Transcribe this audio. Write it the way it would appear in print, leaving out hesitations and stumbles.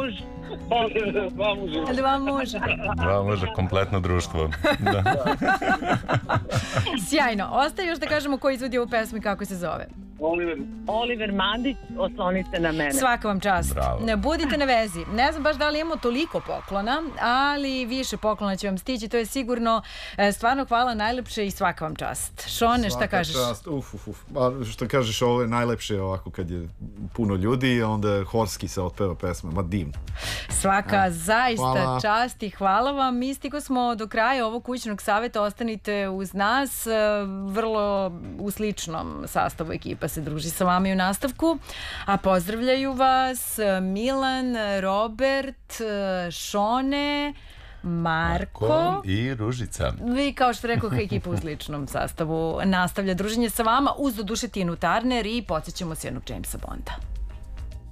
muž. Dva muža. Dva muža. Dva muža, kompletno društvo. Da. Sjajno. Ostaje još da kažemo ko izvodi ovu pesmu i kako se zove. Oliver Mandić, osloni se na mene. Svaka vam čast. Bravo. Budite na vezi. Ne znam baš da li imamo toliko poklona, ali više poklona će vam stići, to je sigurno. Stvarno hvala najlepše i svaka vam čast. Šone, šta kažeš? Svaka čast, što kažeš, ovo je najlepše ovako kad je puno ljudi, onda horski se otpeva pesma, ma divno. Svaka zaista hvala. čast i hvala vam. Mi stigo smo do kraja ovog kućnog saveta, ostanite uz nas. Vrlo u sličnom sastavu ekipa se druži sa vama i u nastavku. A pozdravljaju vas Milan, Robert, Šone, Marko i Ružica. Vi, kao što rekao, ekipa u sličnom sastavu nastavlja druženje sa vama uz doduše Tinu Turner i podsjećamo se jednog Jamesa Bonda.